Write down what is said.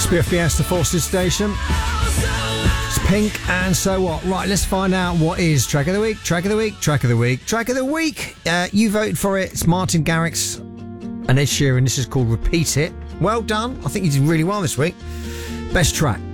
Must be a Fiesta Forces station. It's Pink and So What. Right, let's find out what is Track of the Week, Track of the Week, Track of the Week, Track of the Week. You voted for it. It's Martin Garrix and Ed Sheeran. This is called Repeat It. Well done. I think you did really well this week. Best track.